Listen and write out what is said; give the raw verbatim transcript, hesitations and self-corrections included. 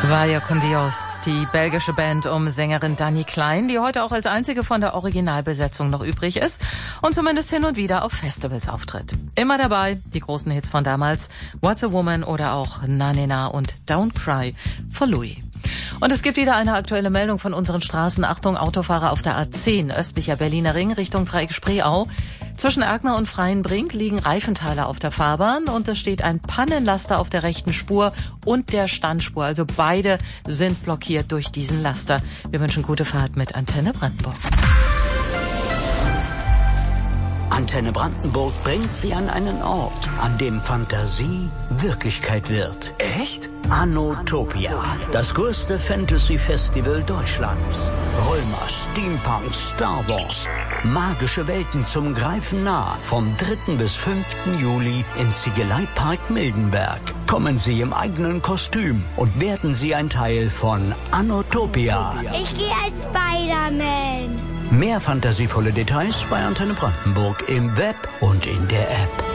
Vaya con Dios, die belgische Band um Sängerin Dani Klein, die heute auch als einzige von der Originalbesetzung noch übrig ist und zumindest hin und wieder auf Festivals auftritt. Immer dabei die großen Hits von damals, What's a Woman oder auch Na Ne Na und Don't Cry for Louis. Und es gibt wieder eine aktuelle Meldung von unseren Straßen. Achtung, Autofahrer auf der A zehn, östlicher Berliner Ring, Richtung Dreieck Spreeau. Zwischen Erkner und Freienbrink liegen Reifenteile auf der Fahrbahn und es steht ein Pannenlaster auf der rechten Spur und der Standspur. Also beide sind blockiert durch diesen Laster. Wir wünschen gute Fahrt mit Antenne Brandenburg. Antenne Brandenburg bringt Sie an einen Ort, an dem Fantasie Wirklichkeit wird. Echt? Anotopia, das größte Fantasy-Festival Deutschlands. Römer, Steampunk, Star Wars. Magische Welten zum Greifen nah. Vom dritten bis fünften Juli im Ziegeleipark Mildenberg. Kommen Sie im eigenen Kostüm und werden Sie ein Teil von Anotopia. Ich gehe als Spider-Man. Mehr fantasievolle Details bei Antenne Brandenburg im Web und in der App.